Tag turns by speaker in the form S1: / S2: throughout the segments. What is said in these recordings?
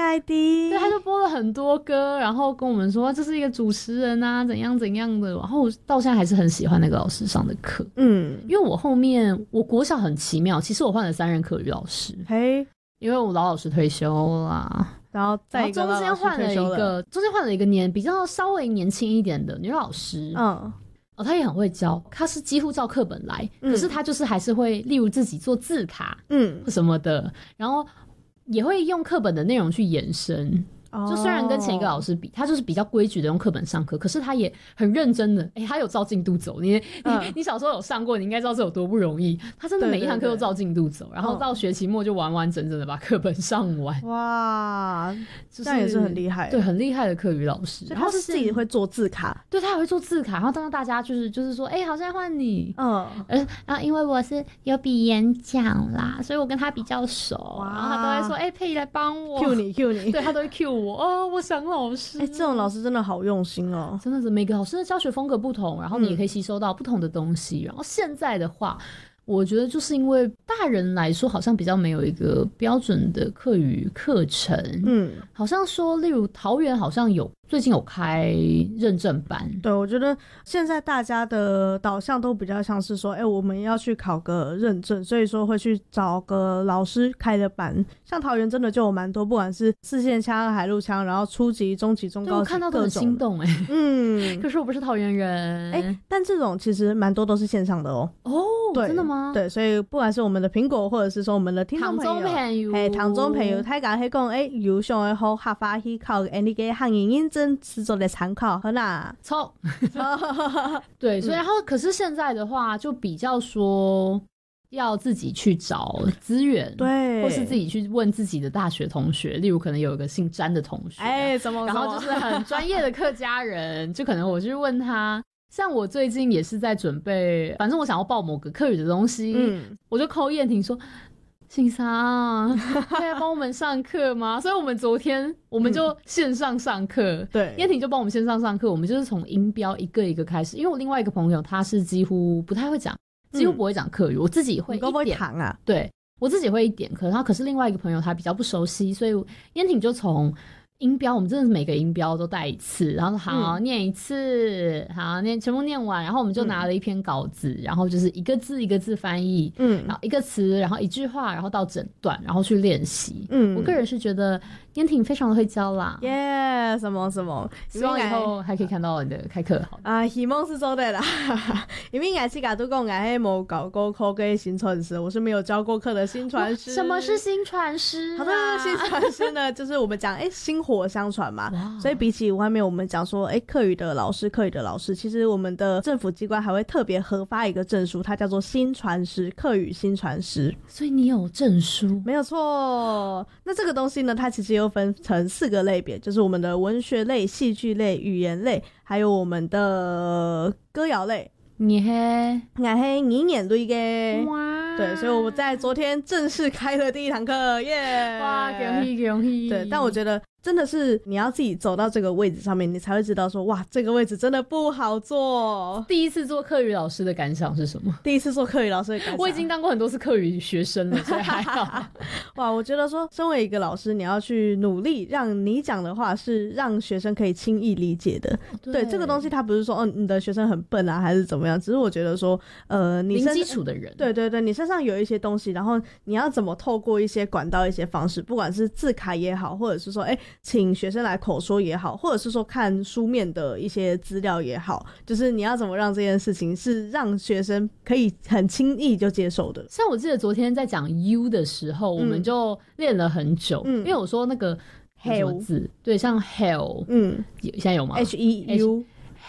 S1: ID，
S2: 对，他就播了很多歌，然后跟我们说这是一个主持人啊，怎样怎样的，然后我到现在还是很喜欢那个老师上的课。因为我后面我国小很奇妙，其实我换了3任课语老师，因为我老师退休啦，
S1: 然后再一个
S2: 中间换了一个比较稍微年轻一点的女老师，她也很会教，她是几乎照课本来，可是她就是还是会例如自己做字卡什么的，然后也会用课本的内容去延伸。就虽然跟前一个老师比，他就是比较规矩的用课本上课，可是他也很认真的，他有照进度走。你小时候有上过，你应该知道这有多不容易。他真的每一堂课都照进度走，然后到学期末就完完整整的把课本上完。
S1: 哇，这样也是很厉害，
S2: 对，很厉害的课语老师。
S1: 然后是自己会做字卡，
S2: 对，他也会做字卡，然后当大家就是说，好，现在换你，然后因为我是有比演讲啦，所以我跟他比较熟，然后他都会说，佩仪来帮我
S1: ，Q 你，
S2: 对，他都会 Q 我想老师。
S1: 这种老师真的好用心哦，
S2: 真的是每个老师的教学风格不同，然后你也可以吸收到不同的东西。然后现在的话，我觉得就是因为大人来说好像比较没有一个标准的课语课程，好像说例如桃园好像最近有开认证班。
S1: 对，我觉得现在大家的导向都比较像是说我们要去考个认证，所以说会去找个老师开的班。像桃园真的就有蛮多，不管是4线枪、海陆枪，然后初级、中级、中高级，
S2: 我看到都很心动可是我不是桃园人
S1: 但这种其实蛮多都是线上的对，
S2: 真的吗？
S1: 对，所以不管是我们的苹果或者是说我们的听众朋友，唐中朋友他讲会讲有上的好合法去考你给汉语认证是做的参考好啦，
S2: 错对，所以然后可是现在的话就比较说要自己去找资源，
S1: 对，
S2: 或是自己去问自己的大学同学，例如可能有一个姓詹的同学然后就是很专业的客家人就可能我去问他，像我最近也是在准备，反正我想要报某个课语的东西我就call燕婷说信莎可以帮我们上课吗？所以我们昨天我们就线上上课
S1: 对，
S2: 燕婷就帮我们线上上课，我们就是从音标一个一个开始，因为我另外一个朋友他是几乎不太会讲，几乎不会讲课语，我自己会一点，
S1: 你会不会弹啊？
S2: 对，我自己会一点，可是另外一个朋友他比较不熟悉，所以燕婷就从音标，我们真的是每个音标都带一次，然后好念一次，好念全部念完，然后我们就拿了一篇稿子，然后就是一个字一个字翻译，然后一个词，然后一句话，然后到整段，然后去练习。我个人是觉得燕婷非常的会教啦，
S1: 什么什么，
S2: 希望以后还可以看到你的开课
S1: 好希望是做对啦因为我自己都说我没有教过课的新传师，我是没有教过课的新传师。
S2: 什么是新传师
S1: 好的，新传师呢就是我们讲薪火相传嘛，所以比起外面我们讲说课语的老师，其实我们的政府机关还会特别核发一个证书，它叫做新传师，课语新传师。
S2: 所以你有证书？
S1: 没有错。那这个东西呢，它其实又分成4个类别，就是我们的文学类、戏剧类、语言类，还有我们的歌谣类。
S2: 你嘿
S1: 语言类的
S2: 哇，
S1: 对，所以我在昨天正式开了第1堂课耶！
S2: 哇，恭喜恭喜！
S1: 对，但我觉得真的是你要自己走到这个位置上面，你才会知道说哇，这个位置真的不好做。
S2: 第一次做课语老师的感想是什么？
S1: 第一次做课语老师的感想，
S2: 我已经当过很多次课语学生了，所以还好。
S1: 哇，我觉得说身为一个老师，你要去努力让你讲的话是让学生可以轻易理解的。对，这个东西它不是说你的学生很笨啊还是怎么样，只是我觉得说你
S2: 零基础的人，
S1: 对对对，你身上有一些东西，然后你要怎么透过一些管道一些方式，不管是字卡也好，或者是说请学生来口说也好，或者是说看书面的一些资料也好，就是你要怎么让这件事情是让学生可以很轻易就接受的。
S2: 像我记得昨天在讲 U 的时候我们就练了很久因为我说那个 hell 字，对，像 hell 现在有吗？
S1: HEU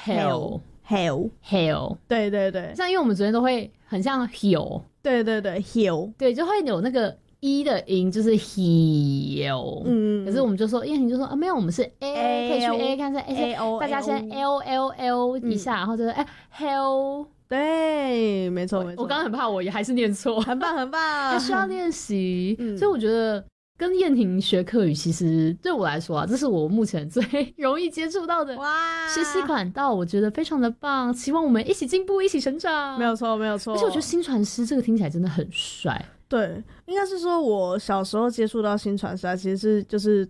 S2: hell
S1: 对对对，
S2: 像因为我们昨天都会很像 hill，
S1: 对对对 hill，
S2: 对，就会有那个的音就是 hill， 可是我们就说，因为你就说没有，我们是 a 可以去 a 看一下大家先 l 一下，然后就是hell，
S1: 对，没错没错。
S2: 我刚刚很怕我也还是念错，
S1: 很棒很棒，
S2: 还需要练习，所以我觉得跟燕婷学课语，其实对我来说啊，这是我目前最容易接触到的学习管道，我觉得非常的棒，希望我们一起进步，一起成长。
S1: 没有错没有错，
S2: 而且我觉得新传师这个听起来真的很帅。
S1: 对，应该是说我小时候接触到新传师其实是就是